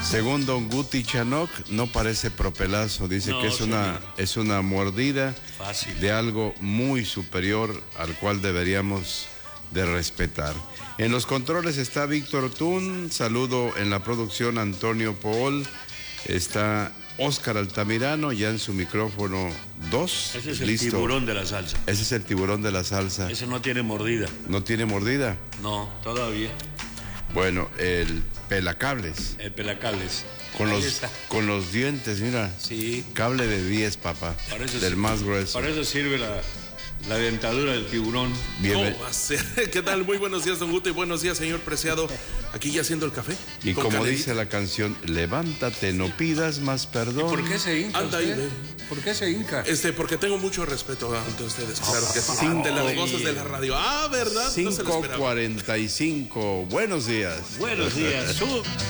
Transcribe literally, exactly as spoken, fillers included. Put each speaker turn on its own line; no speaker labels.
Según don Guti Chanok, no parece propelazo, dice
No,
que es una, es una mordida
Fácil.
de algo muy superior al cual deberíamos de respetar. En los controles está Víctor Tun, saludo en la producción Antonio Paul, está Óscar Altamirano ya en su micrófono dos.
Ese es el
listo.
tiburón de la salsa.
Ese es el tiburón de la salsa.
Ese no tiene mordida.
¿No tiene mordida?
No, todavía.
Bueno, el pelacables.
El pelacables.
Con
Ahí
los,
está.
con los dientes, mira.
Sí.
Cable de diez, papá.
Para eso
del
sí-
más grueso.
Para eso sirve la, la dentadura del tiburón.
Bienven-
¿Cómo va a ser? ¿Qué tal? Muy buenos días, don Guti. Buenos días, señor Preciado. Aquí ya haciendo el café.
Y
con
como
canelita.
dice la canción, levántate, no pidas más perdón.
¿Por qué se hinca
Anda ahí,
usted?
ve.
¿Por qué se hinca?
Este, porque tengo mucho respeto ante ustedes. Claro que sí.
Cinco.
De las voces de la radio. Ah, ¿verdad? No se lo
cinco
esperaba.
cuarenta y cinco. Buenos días.
Buenos días. Su-